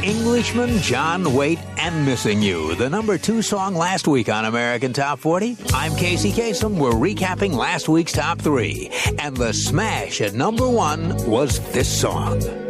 Englishman, John Waite, and Missing You, the number 2 song last week on American Top 40. I'm Casey Kasem. We're recapping last week's top 3. And the smash at number 1 was this song.